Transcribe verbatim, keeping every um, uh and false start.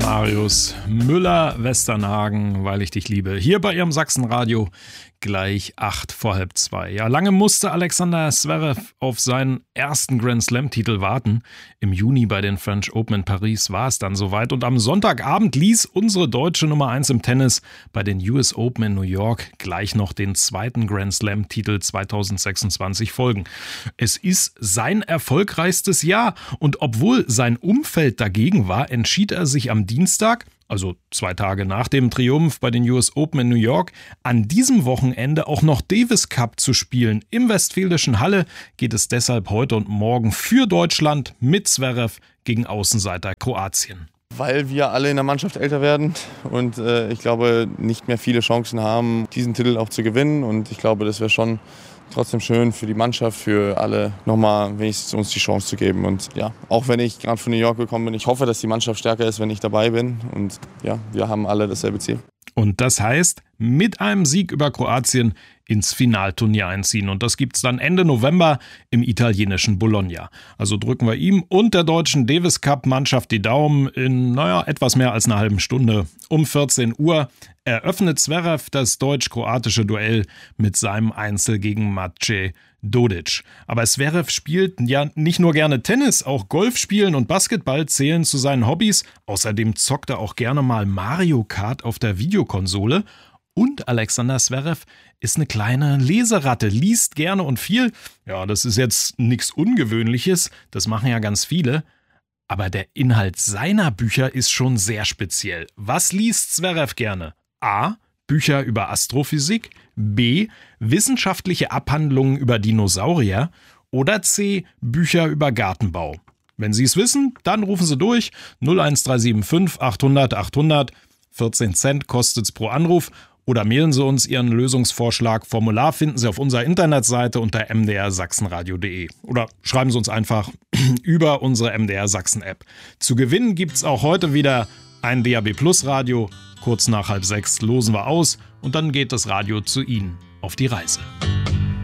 Marius Müller-Westernhagen, weil ich dich liebe. Hier bei ihrem Sachsenradio gleich acht vor halb zwei. Ja, lange musste Alexander Zverev auf seinen ersten Grand Slam-Titel warten. Im Juni bei den French Open in Paris war es dann soweit. Und am Sonntagabend ließ unsere deutsche Nummer eins im Tennis bei den U S Open in New York gleich noch den zweiten Grand Slam-Titel zweitausendsechsundzwanzig folgen. Es ist sein erfolgreichstes Jahr. Und obwohl sein Umfeld dagegen war, entschied er sich am Dienstag, also zwei Tage nach dem Triumph bei den U S Open in New York, an diesem Wochenende auch noch Davis Cup zu spielen. Im Westfälischen Halle geht es deshalb heute und morgen für Deutschland mit Zverev gegen Außenseiter Kroatien. Weil wir alle in der Mannschaft älter werden und äh, ich glaube, nicht mehr viele Chancen haben, diesen Titel auch zu gewinnen. Und ich glaube, das wäre schon trotzdem schön für die Mannschaft, für alle, nochmal wenigstens uns die Chance zu geben. Und ja, auch wenn ich gerade von New York gekommen bin, ich hoffe, dass die Mannschaft stärker ist, wenn ich dabei bin. Und ja, wir haben alle dasselbe Ziel. Und das heißt, mit einem Sieg über Kroatien ins Finalturnier einziehen. Und das gibt's dann Ende November im italienischen Bologna. Also drücken wir ihm und der deutschen Davis Cup Mannschaft die Daumen. In, naja, etwas mehr als einer halben Stunde um vierzehn Uhr eröffnet Zverev das deutsch-kroatische Duell mit seinem Einzel gegen Maciej Dodic. Aber Zverev spielt ja nicht nur gerne Tennis, auch Golf spielen und Basketball zählen zu seinen Hobbys. Außerdem zockt er auch gerne mal Mario Kart auf der Videokonsole. Und Alexander Zverev ist eine kleine Leseratte, liest gerne und viel. Ja, das ist jetzt nichts Ungewöhnliches, das machen ja ganz viele. Aber der Inhalt seiner Bücher ist schon sehr speziell. Was liest Zverev gerne? A. Bücher über Astrophysik. B. Wissenschaftliche Abhandlungen über Dinosaurier. Oder C. Bücher über Gartenbau. Wenn Sie es wissen, dann rufen Sie durch. null eins drei sieben fünf achthundert achthundert. vierzehn Cent kostet es pro Anruf. Oder mailen Sie uns Ihren Lösungsvorschlag. Formular finden Sie auf unserer Internetseite unter m d r sachsenradio punkt d e. Oder schreiben Sie uns einfach über unsere M D R Sachsen App. Zu gewinnen gibt es auch heute wieder ein D A B Plus Radio. Kurz nach halb sechs losen wir aus und dann geht das Radio zu Ihnen auf die Reise.